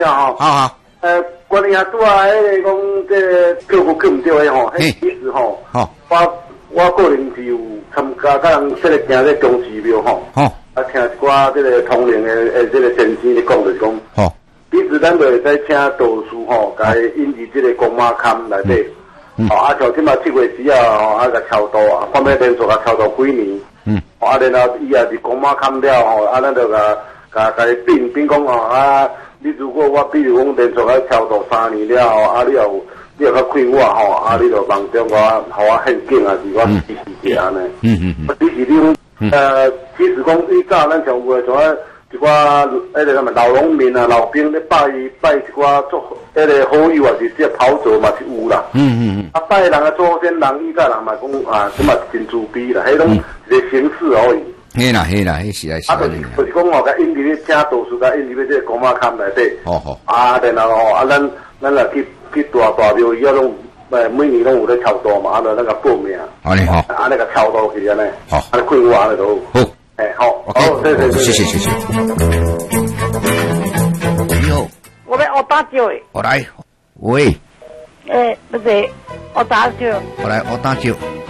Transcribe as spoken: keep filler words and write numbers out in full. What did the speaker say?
好好。呃，我哋啊拄啊，迄个讲这票股去唔对诶吼，迄其实吼，我我个人是有参加甲人即个行这中寺庙吼，啊听一寡即个通灵诶诶，即个先生咧讲就是讲，吼，其实咱就会使请道士吼，甲伊引入即个公马龛内底，哦，啊像即马七月时啊，吼，啊甲超度啊，看要连续甲超度几年，嗯，啊然后伊也是公马龛了吼，啊咱就甲甲甲伊并并讲吼啊。你如果我比如讲连续喺超度三年了后，啊你又你又较快我吼，啊你就望着我，互我献景啊，是我支持者安尼。嗯嗯嗯。支持你讲，呃，其实讲以早咱像有诶像啊一寡迄个什么老农民啊、老兵咧拜拜一寡做迄个好友啊，是即跑走嘛是有啦。嗯嗯嗯。啊拜人啊祖先人以早人嘛讲啊，即嘛真慈悲啦，迄种一个形式而已。嘿啦嘿啦，迄是啊是啊。啊，就是就是讲哦，甲引入咧请道士，甲引入咧即个公马龛内底。好好。啊，然后吼，啊，咱咱来去去大大庙，伊啊拢诶每年拢有咧超度嘛，啊，咱那个报名。安尼好。啊，那个超度去安尼。好。啊，快活安尼都好。好。诶，好。好，谢谢谢谢谢谢。你好。 我来我打酒诶。 我来。喂。 诶，不是，我打酒。 我来，我打酒。